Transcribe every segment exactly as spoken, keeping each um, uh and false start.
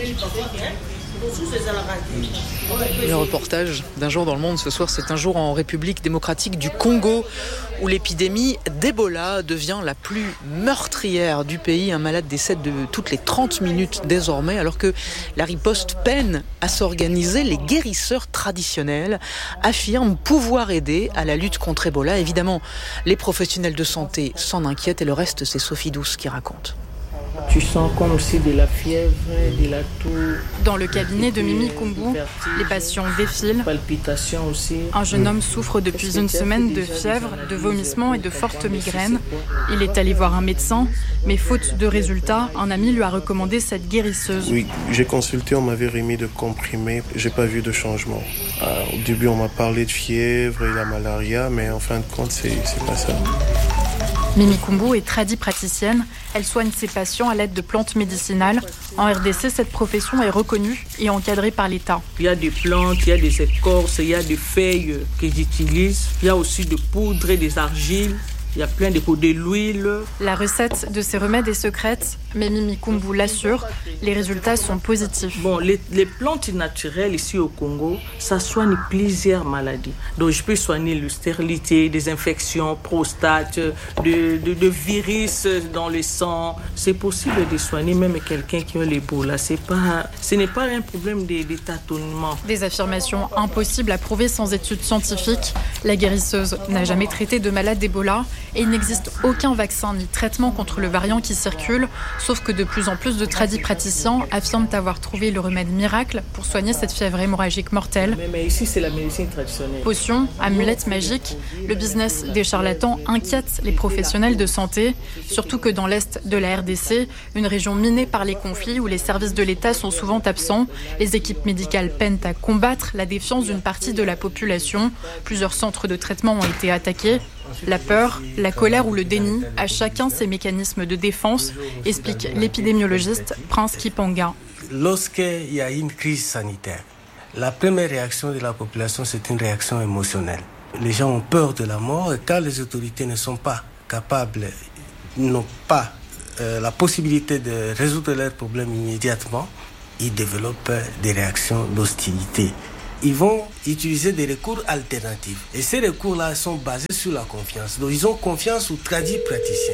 Le reportage d'un jour dans le monde ce soir, c'est un jour en République démocratique du Congo où l'épidémie d'Ebola devient la plus meurtrière du pays. Un malade décède de toutes les trente minutes désormais, alors que la riposte peine à s'organiser. Les guérisseurs traditionnels affirment pouvoir aider à la lutte contre Ebola. Évidemment, les professionnels de santé s'en inquiètent et le reste, c'est Sophie Douce qui raconte. Tu sens comme aussi de la fièvre, de la toux. Dans le cabinet de Mimi Kumbu, les patients défilent. Palpitations aussi. Un jeune homme souffre depuis une semaine de fièvre, de vomissements et de fortes migraines. Il est allé voir un médecin, mais faute de résultats, un ami lui a recommandé cette guérisseuse. Oui, j'ai consulté, on m'avait remis de comprimés. J'ai pas vu de changement. Euh, au début, on m'a parlé de fièvre et la malaria, mais en fin de compte, c'est, c'est pas ça. Mimi Kumbu est tradipraticienne. Elle soigne ses patients à l'aide de plantes médicinales. En R D C, cette profession est reconnue et encadrée par l'État. Il y a des plantes, il y a des écorces, il y a des feuilles qu'ils utilisent. Il y a aussi des poudres et des argiles. Il y a plein de poudres, de l'huile. La recette de ces remèdes est secrète, mais Mimi Kumbu l'assure, les résultats sont positifs. Bon, les, les plantes naturelles ici au Congo, ça soigne plusieurs maladies. Donc je peux soigner la stérilité, des infections, prostate, de, de, de virus dans le sang. C'est possible de soigner même quelqu'un qui a l'Ebola. C'est pas, ce n'est pas un problème de, de tâtonnement. Des affirmations impossibles à prouver sans études scientifiques. La guérisseuse n'a jamais traité de malade d'Ebola. Et il n'existe aucun vaccin ni traitement contre le variant qui circule, sauf que de plus en plus de tradipraticiens affirment avoir trouvé le remède miracle pour soigner cette fièvre hémorragique mortelle. Mais, mais ici, c'est la médecine traditionnelle. Potions, amulettes magiques, le business des charlatans inquiète les professionnels de santé, surtout que dans l'est de la R D C, une région minée par les conflits où les services de l'État sont souvent absents, les équipes médicales peinent à combattre la défiance d'une partie de la population. Plusieurs centres de traitement ont été attaqués. La peur, la colère ou le déni, à chacun ses mécanismes de défense, explique l'épidémiologiste Prince Kipanga. Lorsqu'il y a une crise sanitaire, la première réaction de la population, c'est une réaction émotionnelle. Les gens ont peur de la mort et quand les autorités ne sont pas capables, n'ont pas euh, la possibilité de résoudre leurs problèmes immédiatement, ils développent des réactions d'hostilité. Ils vont utiliser des recours alternatifs. Et ces recours-là sont basés sur la confiance. Donc ils ont confiance aux tradipraticiens.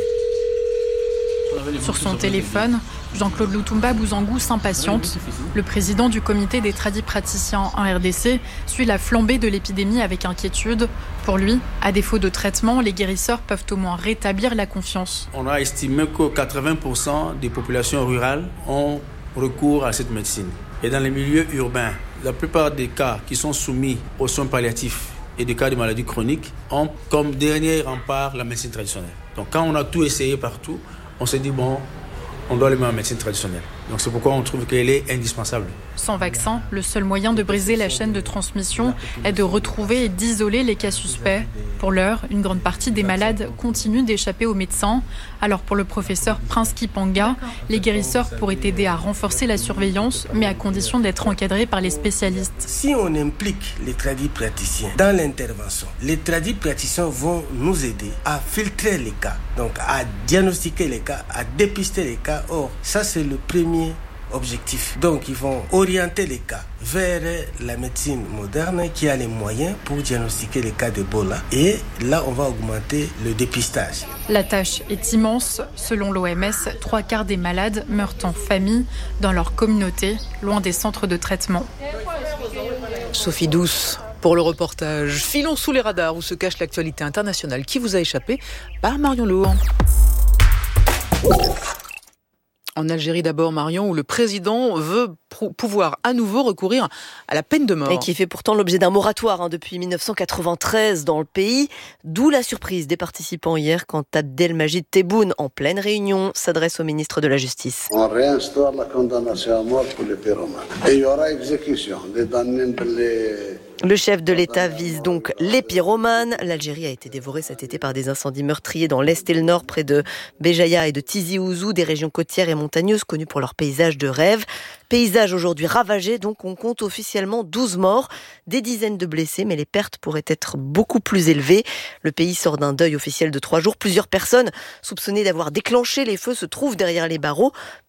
Sur son téléphone, Jean-Claude Lutumba Buzangu s'impatiente. Le président du comité des tradipraticiens en R D C suit la flambée de l'épidémie avec inquiétude. Pour lui, à défaut de traitement, les guérisseurs peuvent au moins rétablir la confiance. On a estimé que quatre-vingts pour cent des populations rurales ont recours à cette médecine. Et dans les milieux urbains, la plupart des cas qui sont soumis aux soins palliatifs et des cas de maladies chroniques ont comme dernier rempart la médecine traditionnelle. Donc quand on a tout essayé partout, on s'est dit bon, on doit aller mettre en médecine traditionnelle. Donc c'est pourquoi on trouve qu'elle est indispensable. Sans vaccin, le seul moyen de briser la chaîne de transmission est de retrouver et d'isoler les cas suspects. Pour l'heure, une grande partie des malades continuent d'échapper aux médecins. Alors pour le professeur Prince Kipanga, les guérisseurs pourraient aider à renforcer la surveillance, mais à condition d'être encadrés par les spécialistes. Si on implique les tradipraticiens dans l'intervention, les tradipraticiens vont nous aider à filtrer les cas, donc à diagnostiquer les cas, à dépister les cas. Or, ça c'est le premier objectif. Donc, ils vont orienter les cas vers la médecine moderne qui a les moyens pour diagnostiquer les cas d'Ebola. Et là, on va augmenter le dépistage. La tâche est immense. Selon l'O M S, trois quarts des malades meurent en famille, dans leur communauté, loin des centres de traitement. Sophie Douce pour le reportage. Filons sous les radars où se cache l'actualité internationale qui vous a échappé par Marion Lourd. En Algérie d'abord, Marion, où le président veut pr- pouvoir à nouveau recourir à la peine de mort. Et qui fait pourtant l'objet d'un moratoire hein, depuis dix-neuf cent quatre-vingt-treize dans le pays. D'où la surprise des participants hier quand Abdelmajid Tebboune, en pleine réunion, s'adresse au ministre de la Justice. On réinstaure la condamnation à mort pour les pyromanes. Et il y aura exécution. Les damnés, les... Le chef de l'État vise donc les pyromanes. L'Algérie a été dévorée cet été par des incendies meurtriers dans l'Est et le Nord, près de Béjaïa et de Tizi Ouzou, des régions côtières et montagneuses connues pour leurs paysages de rêve. Paysages aujourd'hui ravagés, donc on compte officiellement douze morts, des dizaines de blessés, mais les pertes pourraient être beaucoup plus élevées. Le pays sort d'un deuil officiel de trois jours. Plusieurs personnes soupçonnées d'avoir déclenché les feux se trouvent derrière les barreaux.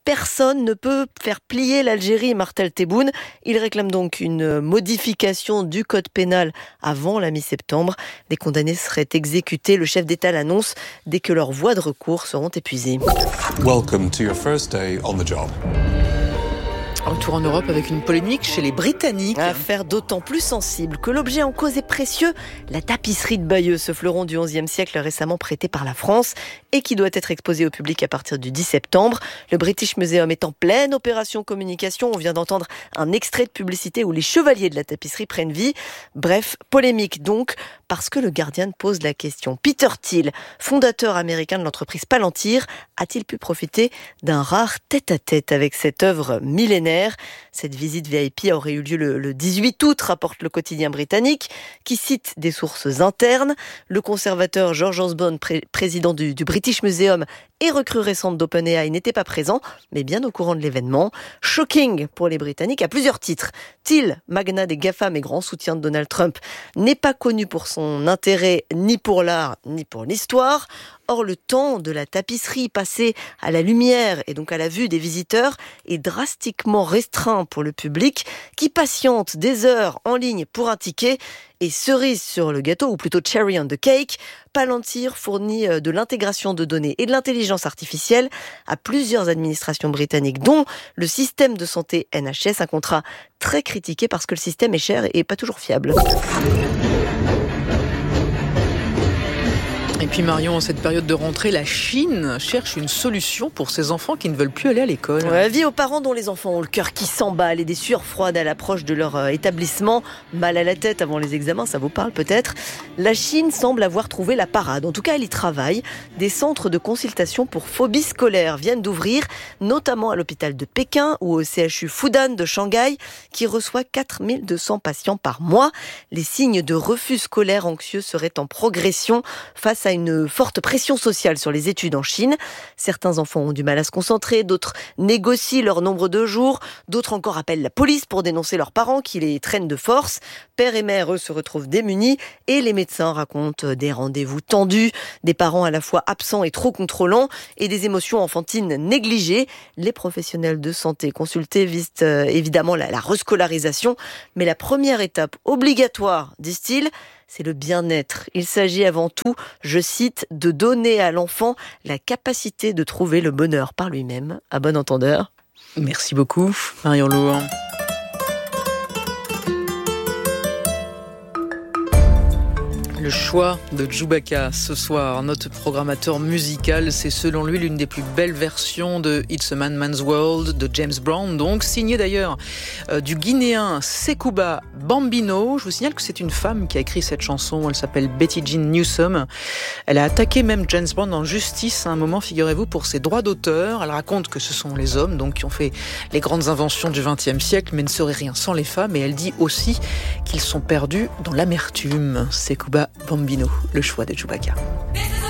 personne ne peut faire plier l'Algérie, martèle Tebboune. Il réclame donc une modification du code pénal avant la mi-septembre. Des condamnés seraient exécutés. Le chef d'État l'annonce dès que leurs voies de recours seront épuisées. Welcome to your first day on the job. Retour en Europe avec une polémique chez les Britanniques. Affaire d'autant plus sensible que l'objet en cause est précieux. La tapisserie de Bayeux, ce fleuron du onzième siècle récemment prêté par la France et qui doit être exposé au public à partir du dix septembre. Le British Museum est en pleine opération communication. On vient d'entendre un extrait de publicité où les chevaliers de la tapisserie prennent vie. Bref, polémique donc, parce que le Guardian pose la question. Peter Thiel, fondateur américain de l'entreprise Palantir, a-t-il pu profiter d'un rare tête-à-tête avec cette œuvre millénaire ? Cette visite V I P aurait eu lieu le, le dix-huit août, rapporte le quotidien britannique, qui cite des sources internes. Le conservateur George Osborne, pré- président du, du British Museum et recrue récente d'OpenAI, n'était pas présent, mais bien au courant de l'événement. Shocking pour les Britanniques à plusieurs titres. Thiel, magnat des GAFAM et grand soutien de Donald Trump, n'est pas connu pour son intérêt ni pour l'art ni pour l'histoire. Or, le temps de la tapisserie passé à la lumière et donc à la vue des visiteurs est drastiquement restreint pour le public qui patiente des heures en ligne pour un ticket. Et cerise sur le gâteau, ou plutôt cherry on the cake, Palantir fournit de l'intégration de données et de l'intelligence artificielle à plusieurs administrations britanniques, dont le système de santé N H S, un contrat très critiqué parce que le système est cher et pas toujours fiable. Et puis Marion, en cette période de rentrée, la Chine cherche une solution pour ses enfants qui ne veulent plus aller à l'école. Ouais, avis aux parents dont les enfants ont le cœur qui s'emballe et des sueurs froides à l'approche de leur euh, établissement, mal à la tête avant les examens, ça vous parle peut-être. La Chine semble avoir trouvé la parade, en tout cas elle y travaille. Des centres de consultation pour phobie scolaire viennent d'ouvrir, notamment à l'hôpital de Pékin ou au C H U Fudan de Shanghai, qui reçoit quatre mille deux cents patients par mois. Les signes de refus scolaire anxieux seraient en progression face à une forte pression sociale sur les études en Chine. Certains enfants ont du mal à se concentrer, d'autres négocient leur nombre de jours, d'autres encore appellent la police pour dénoncer leurs parents qui les traînent de force. Père et mère, eux, se retrouvent démunis et les médecins racontent des rendez-vous tendus, des parents à la fois absents et trop contrôlants et des émotions enfantines négligées. Les professionnels de santé consultés visent euh, évidemment la, la rescolarisation, mais la première étape obligatoire, disent-ils, c'est le bien-être. Il s'agit avant tout, je cite, de donner à l'enfant la capacité de trouver le bonheur par lui-même. À bon entendeur. Merci beaucoup, Marion Lourd. Le choix de Chewbacca ce soir, notre programmateur musical, c'est selon lui l'une des plus belles versions de It's a Man Man's World de James Brown, donc signé d'ailleurs euh, du Guinéen Sekouba Bambino. Je vous signale que c'est une femme qui a écrit cette chanson, elle s'appelle Betty Jean Newsom. Elle a attaqué même James Brown en justice à un moment, figurez-vous, pour ses droits d'auteur. Elle raconte que ce sont les hommes donc qui ont fait les grandes inventions du vingtième siècle, mais ne seraient rien sans les femmes, et elle dit aussi qu'ils sont perdus dans l'amertume. Sekouba Bambino, le choix de Chewbacca.